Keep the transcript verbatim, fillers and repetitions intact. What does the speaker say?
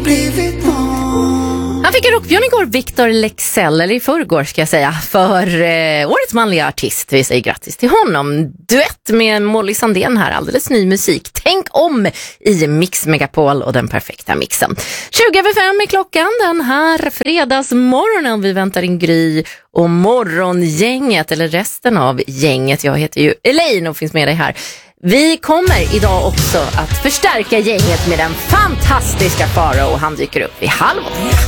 blivit någon. Han fick en rockbjörn igår, Victor Leksell, eller i förrgår ska jag säga, för eh, årets manliga artist. Vi säger grattis till honom. Duett med Molly Sandén här, alldeles ny musik. Tänk om i Mix Megapol och den perfekta mixen. tjugo över fem i klockan den här fredagsmorgonen. Vi väntar in Gry och morgongänget, eller resten av gänget. Jag heter ju Elaine och finns med dig här. Vi kommer idag också att förstärka gänget med den fantastiska Farao. Han dyker upp i halv åtta.